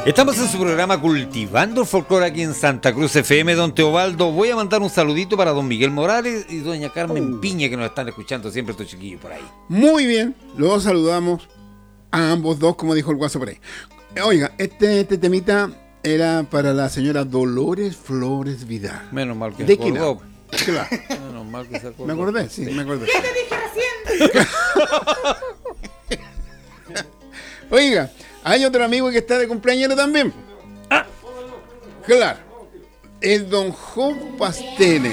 Estamos en su programa Cultivando el Folclore aquí en Santa Cruz FM. Don Teobaldo, voy a mandar un saludito para don Miguel Morales y doña Carmen Piña, que nos están escuchando siempre estos chiquillos por ahí. Muy bien, los saludamos a ambos dos, como dijo el guaso por ahí. Oiga, este temita era para la señora Dolores Flores Vidal. Menos mal que ¿De se acordó. Claro. Menos mal que se acordó. ¿Me acordé? Sí, me acordé. ¿Qué te dije recién? Oiga, hay otro amigo que está de cumpleaños también. Claro. Es don Job Pasteles.